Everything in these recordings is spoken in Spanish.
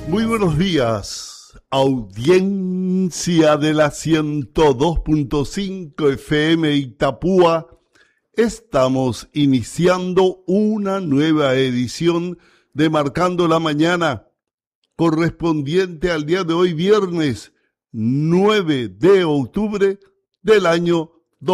Muy buenos días, audiencia de la 102.5 FM Itapúa. Estamos iniciando una nueva edición de Marcando la Mañana, correspondiente al día de hoy, viernes 9 de octubre del año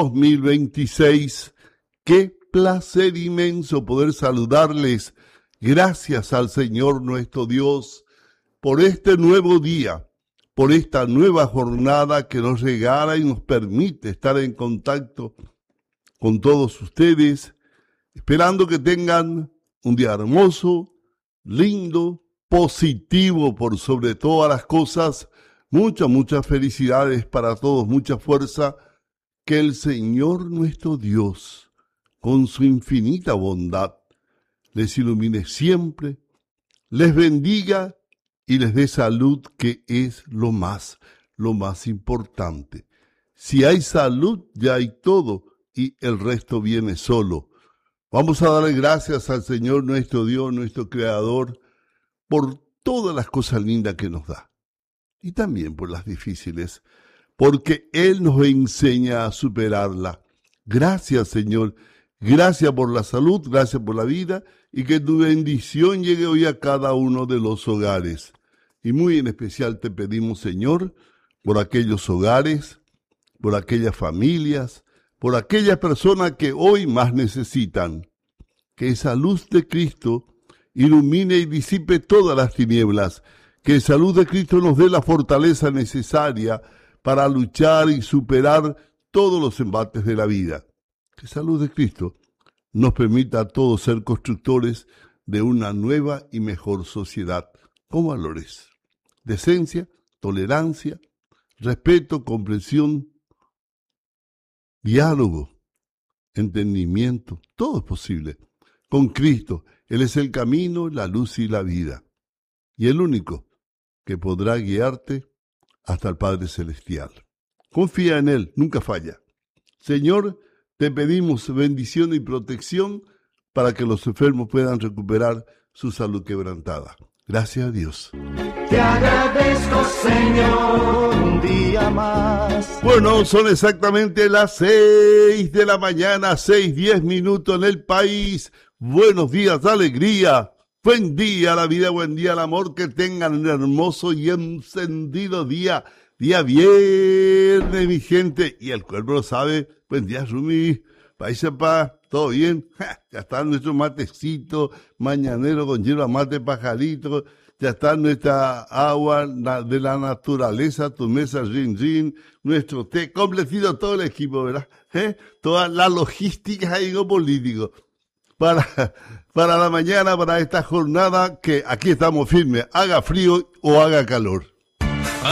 2026. Qué placer inmenso poder saludarles. Gracias al Señor nuestro Dios por este nuevo día, por esta nueva jornada que nos regala y nos permite estar en contacto con todos ustedes, esperando que tengan un día hermoso, lindo, positivo por sobre todas las cosas. Muchas felicidades para todos, mucha fuerza. Que el Señor nuestro Dios, con su infinita bondad, les ilumine siempre, les bendiga y les dé salud, que es lo más importante. Si hay salud, ya hay todo, y el resto viene solo. Vamos a darle gracias al Señor nuestro Dios, nuestro Creador, por todas las cosas lindas que nos da, y también por las difíciles, porque Él nos enseña a superarla. Gracias, Señor. Gracias por la salud, gracias por la vida, y que tu bendición llegue hoy a cada uno de los hogares. Y muy en especial te pedimos, Señor, por aquellos hogares, por aquellas familias, por aquellas personas que hoy más necesitan. Que esa luz de Cristo ilumine y disipe todas las tinieblas. Que esa luz de Cristo nos dé la fortaleza necesaria para luchar y superar todos los embates de la vida. Que esa luz de Cristo nos permita a todos ser constructores de una nueva y mejor sociedad con valores: decencia, tolerancia, respeto, comprensión, diálogo, entendimiento. Todo es posible con Cristo. Él es el camino, la luz y la vida, y el único que podrá guiarte hasta el Padre Celestial. Confía en Él, nunca falla. Señor, te pedimos bendición y protección para que los enfermos puedan recuperar su salud quebrantada. Gracias a Dios. Te agradezco, Señor, un día más. Bueno, son exactamente las 6 de la mañana, 6:10 en el país. Buenos días, alegría. Buen día la vida, buen día el amor. Que tengan un hermoso y encendido día. Día viernes, mi gente. Y el cuerpo lo sabe. Buen día, Rumi. País pa, ¿todo bien? Ya está nuestro matecito mañanero con hielo a mate, pajarito. Ya está nuestra agua de la naturaleza, tu mesa rin, nuestro té, completito todo el equipo, ¿verdad? Toda la logística y lo político. Para la mañana, para esta jornada, que aquí estamos firmes, haga frío o haga calor.